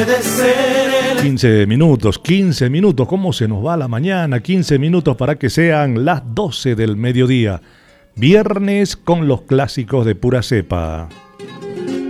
puede ser 15 minutos, ¿cómo se nos va la mañana? 15 minutos para que sean las 12 del mediodía. Viernes con los clásicos de pura cepa.